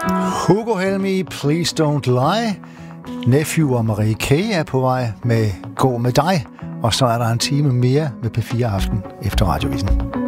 Hugo Helmi, Please Don't Lie. Nephew og Marie K. er på vej med Gå med dig. Og så er der en time mere med P4 Aften efter Radiovisen.